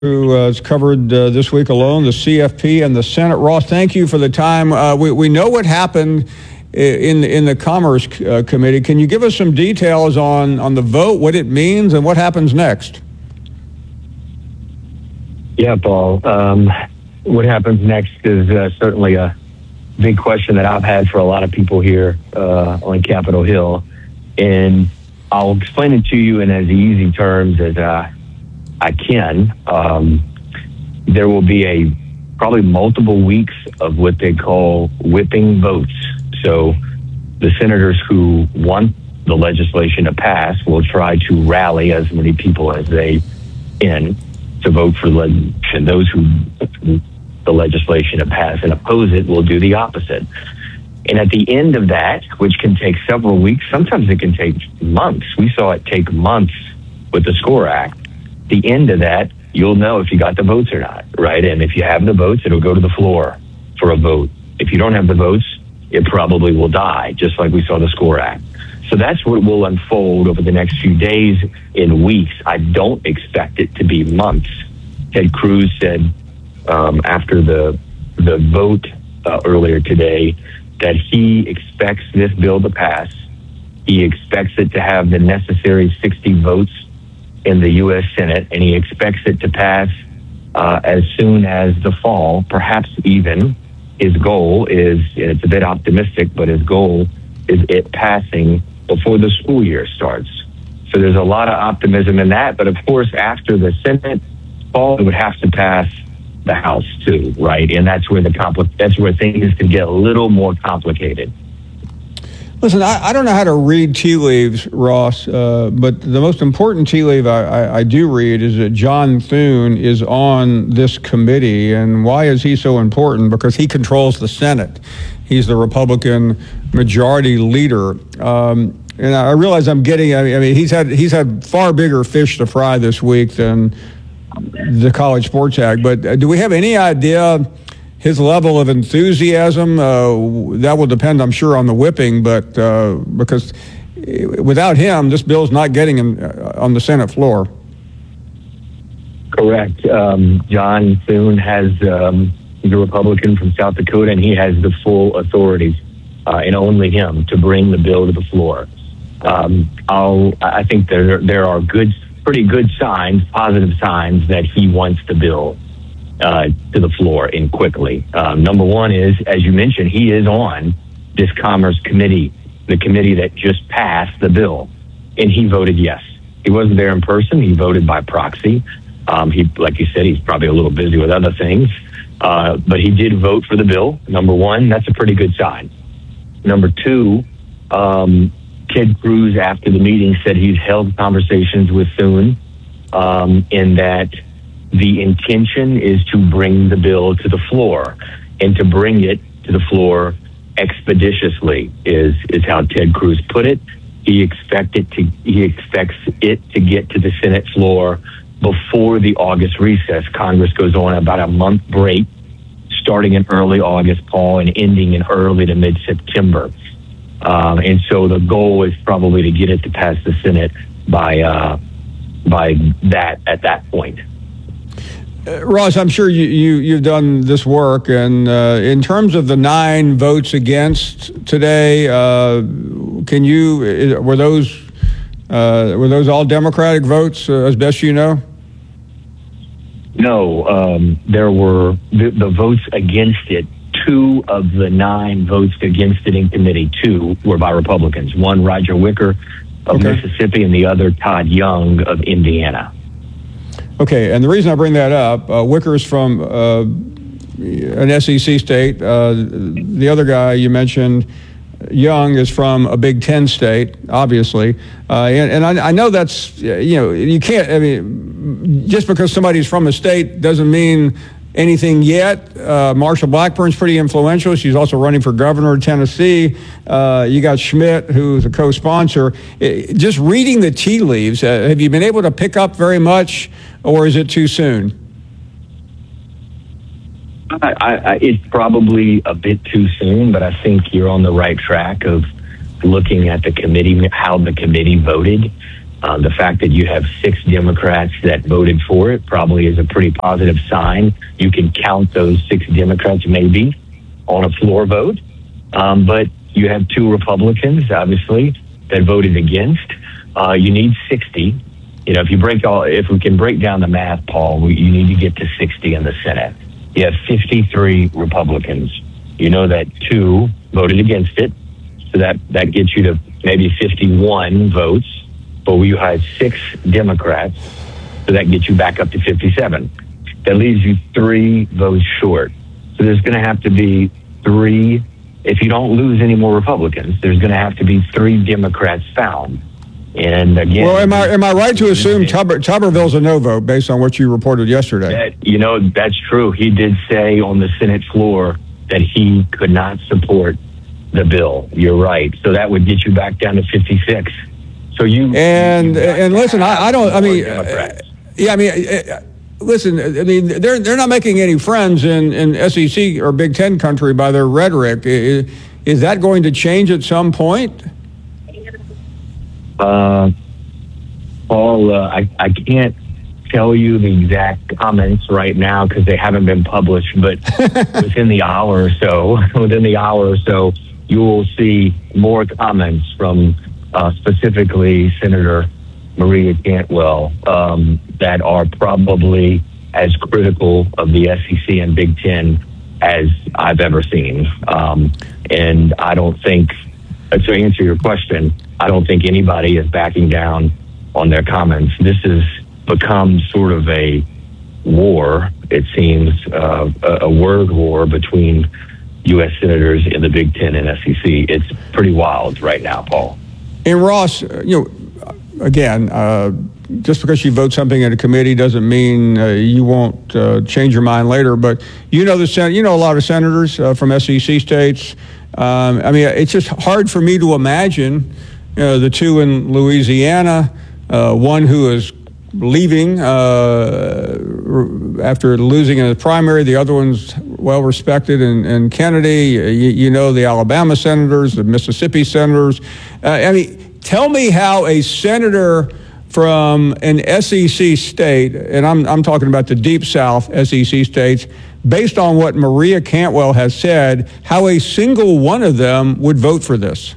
who has covered this week alone the CFP and the Senate. Ross, thank you for the time. We know what happened in the Commerce Committee. Can you give us some details on the vote, what it means, and what happens next? Yeah, Paul. What happens next is certainly a big question that I've had for a lot of people here on Capitol Hill. And I'll explain it to you in as easy terms as I can. There will be probably multiple weeks of what they call whipping votes. So the senators who want the legislation to pass will try to rally as many people as they can to vote for legislation. Those who the legislation to pass and oppose it will do the opposite. And at the end of that, which can take several weeks, sometimes it can take months. We saw it take months with the SCORE Act. The end of that, you'll know if you got the votes or not, right? And if you have the votes, it'll go to the floor for a vote. If you don't have the votes, it probably will die, just like we saw the SCORE Act. So that's what will unfold over the next few days and weeks. I don't expect it to be months. Ted Cruz said after the vote earlier today that he expects this bill to pass. He expects it to have the necessary 60 votes in the U.S. Senate, and he expects it to pass as soon as the fall, perhaps even. His goal is, and it's a bit optimistic, but his goal is it passing before the school year starts. So there's a lot of optimism in that, but of course, after the Senate fall, it would have to pass the House too, right? And that's where things can get a little more complicated. Listen, I don't know how to read tea leaves, Ross, but the most important tea leaf I do read is that John Thune is on this committee. And why is he so important? Because he controls the Senate. He's the Republican majority leader. And I realize I mean, he's had far bigger fish to fry this week than the College Sports Act. But do we have any idea his level of enthusiasm? That will depend, I'm sure, on the whipping, but because without him, this bill's not getting on the Senate floor. Correct. John Thune he's a Republican from South Dakota, and he has the full authority, and only him, to bring the bill to the floor. I think there are pretty good signs, positive signs, that he wants the bill to the floor and quickly. Number one is, as you mentioned, he is on this Commerce Committee, the committee that just passed the bill, and he voted yes. He wasn't there in person. He voted by proxy. Like you said, he's probably a little busy with other things, but he did vote for the bill. Number one, that's a pretty good sign. Number two, Ted Cruz, after the meeting, said he's held conversations with Thune, in that the intention is to bring the bill to the floor, and to bring it to the floor expeditiously is how Ted Cruz put it. He expects it to get to the Senate floor before the August recess. Congress goes on about a month break, starting in early August, Paul, and ending in early to mid-September. And so the goal is probably to get it to pass the Senate by at that point. Ross, I'm sure you've done this work, and in terms of the 9 votes against today, were those all Democratic votes, as best you know? No, there were the votes against it. 2 of the 9 votes against it in committee, 2 were by Republicans. One, Roger Wicker of Mississippi, and the other, Todd Young of Indiana. Okay, and the reason I bring that up, Wicker's from an SEC state. The other guy you mentioned, Young, is from a Big Ten state, obviously. And I know that's, you can't, I mean, just because somebody's from a state doesn't mean anything yet. Marsha Blackburn's pretty influential. She's also running for governor of Tennessee. You got Schmidt, who's a co-sponsor. Just reading the tea leaves, have you been able to pick up very much, or is it too soon? It's probably a bit too soon, but I think you're on the right track of looking at the committee, how the committee voted. The fact that you have 6 Democrats that voted for it probably is a pretty positive sign. You can count those 6 Democrats maybe on a floor vote, but you have 2 Republicans, obviously, that voted against. You need 60. You know, if we can break down the math, Paul, you need to get to 60 in the Senate. You have 53 Republicans. You know that 2 voted against it, so that gets you to maybe 51 votes. But you had 6 Democrats, so that gets you back up to 57. That leaves you 3 votes short. So there's going to have to be 3. If you don't lose any more Republicans, there's going to have to be 3 Democrats found. And again, well, am I right to assume Tuberville's a no vote based on what you reported yesterday? That's true. He did say on the Senate floor that he could not support the bill. You're right. So that would get you back down to 56. So and listen, I don't. I mean, listen. I mean, they're not making any friends in SEC or Big Ten country by their rhetoric. Is that going to change at some point? Paul, I can't tell you the exact comments right now because they haven't been published, but within the hour or so, you will see more comments from specifically Senator Maria Cantwell that are probably as critical of the SEC and Big Ten as I've ever seen. And I don't think, to answer your question, I don't think anybody is backing down on their comments. This has become sort of a war, it seems, a word war between U.S. senators in the Big Ten and SEC. It's pretty wild right now, Paul. And Ross, again, just because you vote something in a committee doesn't mean you won't change your mind later. But you know a lot of senators from SEC states. I mean, it's just hard for me to imagine the 2 in Louisiana, one who is leaving after losing in the primary. The other one's well respected in Kennedy. The Alabama senators, the Mississippi senators. I mean, tell me how a senator from an SEC state, and I'm talking about the Deep South SEC states, based on what Maria Cantwell has said, how a single one of them would vote for this.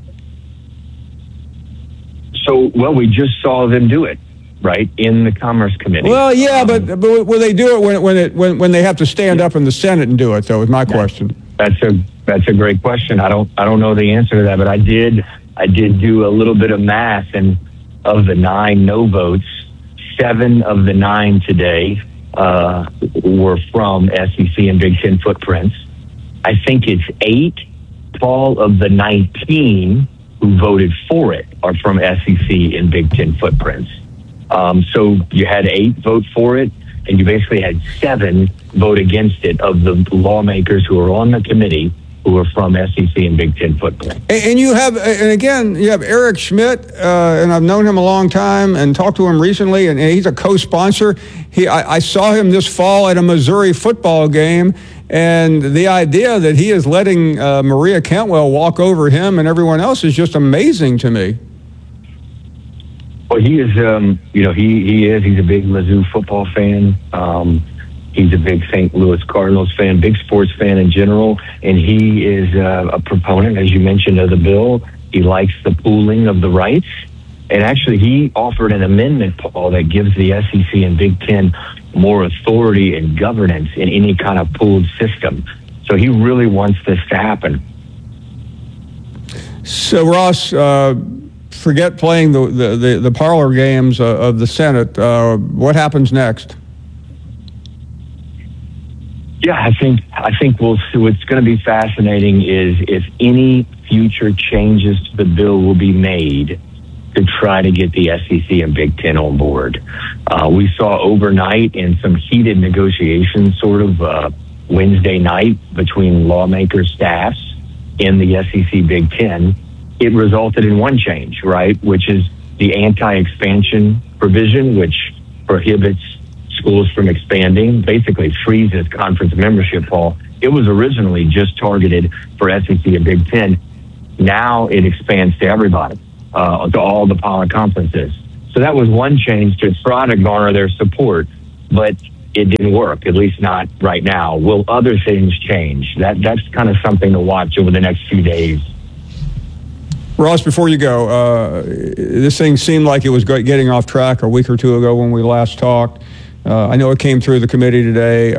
So, we just saw them do it, right, in the Commerce Committee. Well, yeah, but will they do it when they have to stand up in the Senate and do it? Though, is my question. That's a great question. I don't know the answer to that, but I did do a little bit of math, and of the 9 no votes, 7 of the 9 today were from SEC and Big Ten footprints. I think it's 8, Paul, of the 19 who voted for it are from SEC and Big Ten footprints. So you had 8 vote for it, and you basically had 7 vote against it of the lawmakers who are on the committee who are from SEC and Big Ten footprint. And you have Eric Schmidt, and I've known him a long time and talked to him recently, and he's a co-sponsor. I saw him this fall at a Missouri football game, and the idea that he is letting Maria Cantwell walk over him and everyone else is just amazing to me. Well, he is, he's a big Mizzou football fan. He's a big St. Louis Cardinals fan, big sports fan in general, and he is a proponent, as you mentioned, of the bill. He likes the pooling of the rights, and actually he offered an amendment, Paul, that gives the SEC and Big Ten more authority and governance in any kind of pooled system. So he really wants this to happen. So, Ross, forget playing the parlor games of the Senate. What happens next? Yeah, I think we'll see. What's going to be fascinating is if any future changes to the bill will be made to try to get the SEC and Big Ten on board. We saw overnight in some heated negotiations, sort of Wednesday night between lawmaker staffs in the SEC Big Ten, it resulted in one change, right, which is the anti-expansion provision, which prohibits schools from expanding, basically freezes conference membership, Paul. It was originally just targeted for SEC and Big Ten. Now it expands to everybody, to all the power conferences. So that was one change to try to garner their support, but it didn't work, at least not right now. Will other things change? That's kind of something to watch over the next few days. Ross, before you go, this thing seemed like it was getting off track a week or two ago when we last talked. I know it came through the committee today.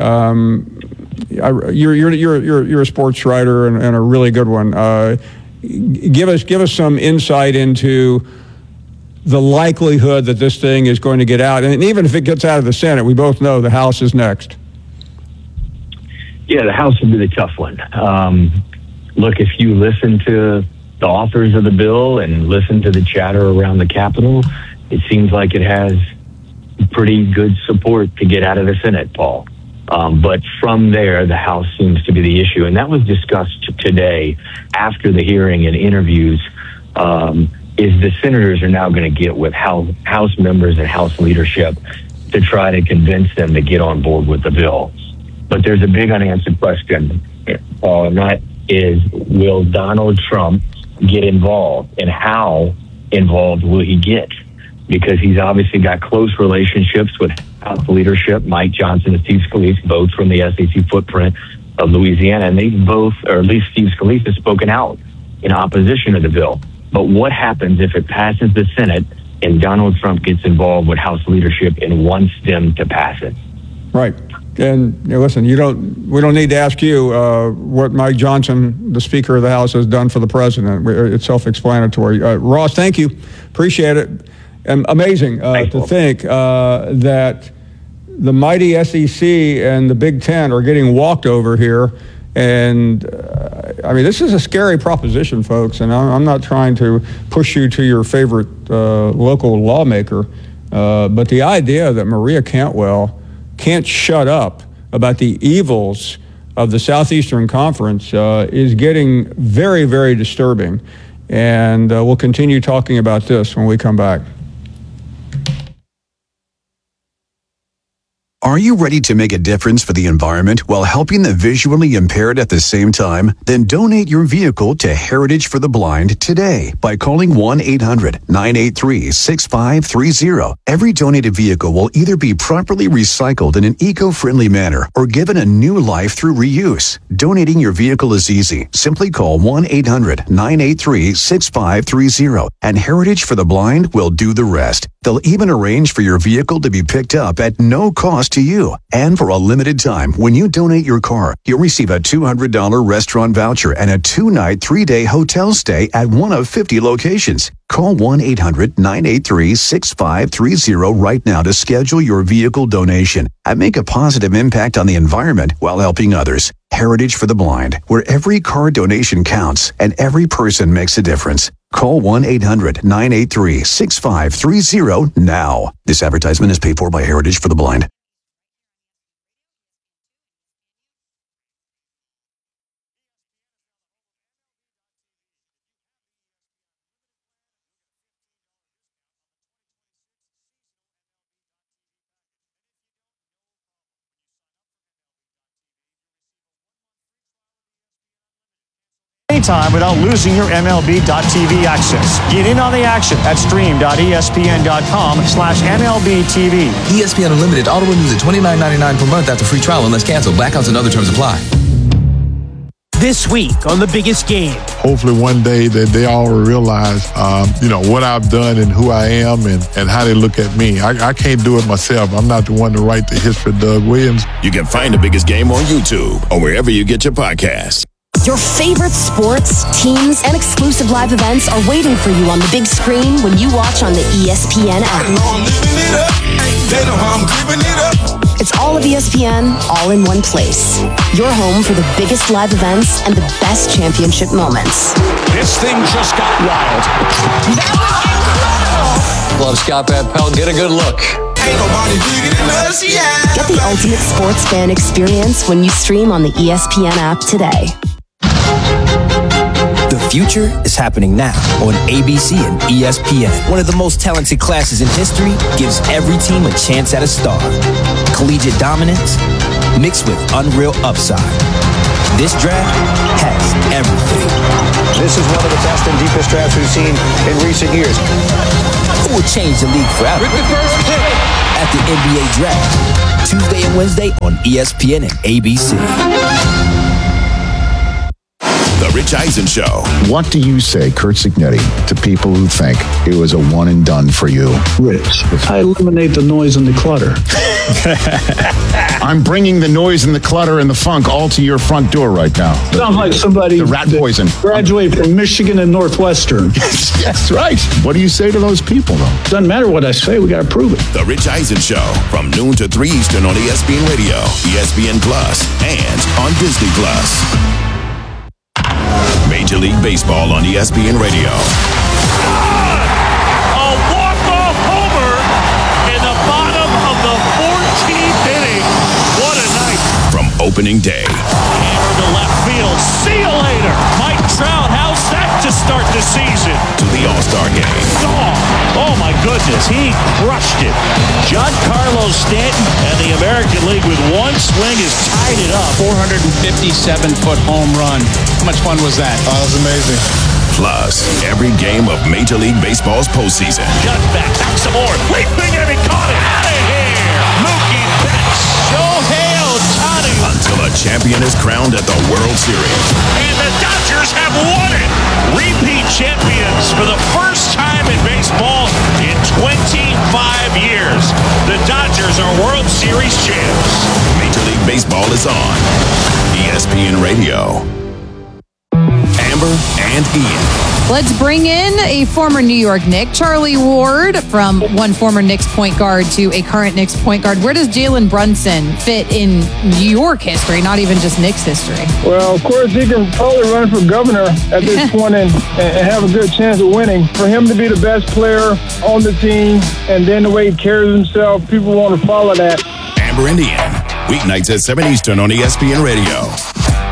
You're a sports writer and a really good one. Give us some insight into the likelihood that this thing is going to get out, and even if it gets out of the Senate, we both know the House is next. Yeah, the House will be the tough one. Look, if you listen to the authors of the bill and listen to the chatter around the Capitol, it seems like it has pretty good support to get out of the Senate, Paul. But from there, the House seems to be the issue. And that was discussed today after the hearing and interviews, is the senators are now going to get with House members and House leadership to try to convince them to get on board with the bill. But there's a big unanswered question, Paul, and that is, will Donald Trump get involved, and how involved will he get? Because he's obviously got close relationships with House leadership, Mike Johnson and Steve Scalise, both from the SEC footprint of Louisiana, and they both, or at least Steve Scalise, has spoken out in opposition to the bill. But what happens if it passes the Senate and Donald Trump gets involved with House leadership and wants them to pass it? Right. And listen, we don't need to ask you what Mike Johnson, the Speaker of the House, has done for the president. It's self-explanatory. Ross, thank you. Appreciate it. And amazing to think that the mighty SEC and the Big Ten are getting walked over here. And I mean, this is a scary proposition, folks. And I'm not trying to push you to your favorite local lawmaker, but the idea that Maria Cantwell can't shut up about the evils of the Southeastern Conference is getting very, very disturbing. And we'll continue talking about this when we come back. Are you ready to make a difference for the environment while helping the visually impaired at the same time? Then donate your vehicle to Heritage for the Blind today by calling 1-800-983-6530. Every donated vehicle will either be properly recycled in an eco-friendly manner or given a new life through reuse. Donating your vehicle is easy. Simply call 1-800-983-6530 and Heritage for the Blind will do the rest. They'll even arrange for your vehicle to be picked up at no cost to you. And for a limited time, when you donate your car, you'll receive a $200 restaurant voucher and a 2-night, 3-day hotel stay at one of 50 locations. Call 1-800-983-6530 right now to schedule your vehicle donation and make a positive impact on the environment while helping others. Heritage for the Blind, where every car donation counts and every person makes a difference. Call 1-800-983-6530 now. This advertisement is paid for by Heritage for the Blind. Time without losing your MLB.TV access. Get in on the action at stream.espn.com/MLBTV. ESPN Unlimited auto renews at $29.99 per month after free trial unless canceled. Blackouts and other terms apply. This week on The Biggest Game. Hopefully one day that they all will realize, what I've done and who I am and how they look at me. I can't do it myself. I'm not the one to write the history of Doug Williams. You can find The Biggest Game on YouTube or wherever you get your podcasts. Your favorite sports, teams, and exclusive live events are waiting for you on the big screen when you watch on the ESPN app. It's all of ESPN, all in one place. Your home for the biggest live events and the best championship moments. This thing just got wild. That was incredible! Love Scott Van Pelt. Get a good look. Get the ultimate sports fan experience when you stream on the ESPN app today. The future is happening now on ABC and ESPN. One of the most talented classes in history gives every team a chance at a star. Collegiate dominance mixed with unreal upside. This draft has everything. This is one of the best and deepest drafts we've seen in recent years. who will change the league forever. With the first pick at the NBA Draft, Tuesday and Wednesday on ESPN and ABC. The Rich Eisen Show. What do you say, Kurt Signetti, to people who think it was a one and done for you? Rich, I eliminate the noise and the clutter. I'm bringing the noise and the clutter and the funk all to your front door right now. Sounds like somebody the rat poison. Graduated from Michigan and Northwestern. Yes, right. What do you say to those people, though? Doesn't matter what I say. We got to prove it. The Rich Eisen Show from noon to 3 Eastern on ESPN Radio, ESPN Plus, and on Disney Plus. Major League Baseball on ESPN Radio. A walk-off homer in the bottom of the 14th inning. What a night. From opening day. Hammer to left field. See you later. Mike Trout, how's that to start the season? To the All-Star Game. Oh my goodness, he crushed it. Giancarlo Stanton and the American League with one swing has tied it up. 457-foot home run. How much fun was that? Oh, that was amazing. Plus, every game of Major League Baseball's postseason. Got back some more. Leaping and he caught it. Out of here. Mookie Betts. Shohei Ohtani. Until a champion is crowned at the World Series. And the Dodgers have won it. Repeat champions for the first time in baseball in 25 years. The Dodgers are World Series champs. Major League Baseball is on ESPN Radio. Amber and Ian. Let's bring in a former New York Knick, Charlie Ward, from one former Knicks point guard to a current Knicks point guard. Where does Jalen Brunson fit in New York history, not even just Knicks history? Well, of course, he can probably run for governor at this point and have a good chance of winning. For him to be the best player on the team and then the way he carries himself, people want to follow that. Amber and Ian, weeknights at 7 Eastern on ESPN Radio.